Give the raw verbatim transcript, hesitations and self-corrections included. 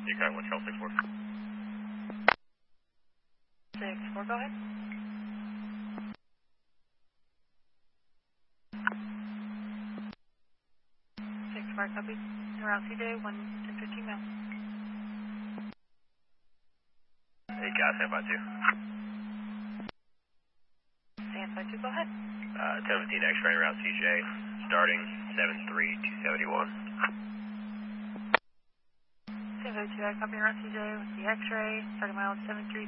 You got one, Charles six four. six four, go ahead. six four, copy. Around C J, one ten fifteen now. Hey, gas, stand by two. Stand by two, go ahead. Uh, ten fifteen X-ray around C J, starting seven three two seventy-one. Stand by two, I copy around C J with the X-ray, starting mileage seven three.